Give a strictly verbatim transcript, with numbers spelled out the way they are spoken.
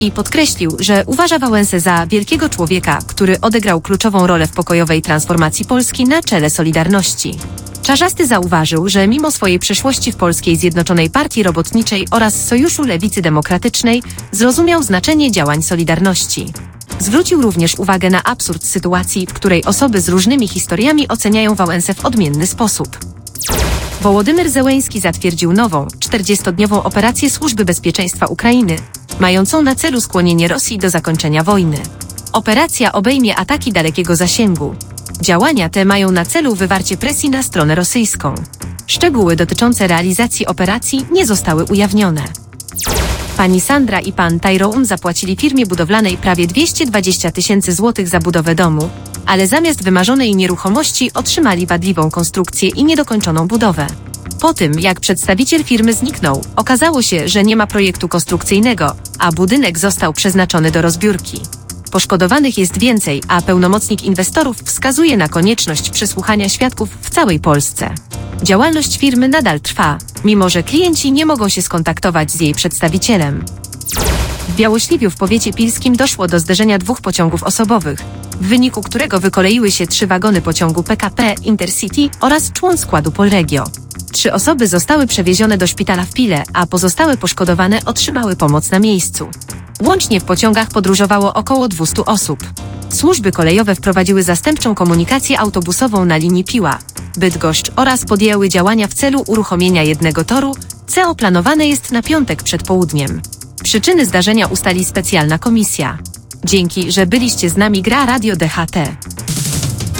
I podkreślił, że uważa Wałęsę za wielkiego człowieka, który odegrał kluczową rolę w pokojowej transformacji Polski na czele Solidarności. Czarzasty zauważył, że mimo swojej przeszłości w Polskiej Zjednoczonej Partii Robotniczej oraz Sojuszu Lewicy Demokratycznej zrozumiał znaczenie działań Solidarności. Zwrócił również uwagę na absurd sytuacji, w której osoby z różnymi historiami oceniają Wałęsę w odmienny sposób. Wołodymyr Zełenski zatwierdził nową, czterdziestodniową operację Służby Bezpieczeństwa Ukrainy, mającą na celu skłonienie Rosji do zakończenia wojny. Operacja obejmie ataki dalekiego zasięgu. Działania te mają na celu wywarcie presji na stronę rosyjską. Szczegóły dotyczące realizacji operacji nie zostały ujawnione. Pani Sandra i pan Tyrone zapłacili firmie budowlanej prawie dwieście dwadzieścia tysięcy złotych za budowę domu, ale zamiast wymarzonej nieruchomości otrzymali wadliwą konstrukcję i niedokończoną budowę. Po tym, jak przedstawiciel firmy zniknął, okazało się, że nie ma projektu konstrukcyjnego, a budynek został przeznaczony do rozbiórki. Poszkodowanych jest więcej, a pełnomocnik inwestorów wskazuje na konieczność przesłuchania świadków w całej Polsce. Działalność firmy nadal trwa, mimo że klienci nie mogą się skontaktować z jej przedstawicielem. W Białośliwiu w powiecie pilskim doszło do zderzenia dwóch pociągów osobowych, w wyniku którego wykoleiły się trzy wagony pociągu P K P Intercity oraz człon składu Polregio. Trzy osoby zostały przewiezione do szpitala w Pile, a pozostałe poszkodowane otrzymały pomoc na miejscu. Łącznie w pociągach podróżowało około dwieście osób. Służby kolejowe wprowadziły zastępczą komunikację autobusową na linii Piła, Bydgoszcz oraz podjęły działania w celu uruchomienia jednego toru, co planowane jest na piątek przed południem. Przyczyny zdarzenia ustali specjalna komisja. Dzięki, że byliście z nami. Gra Radio D H T.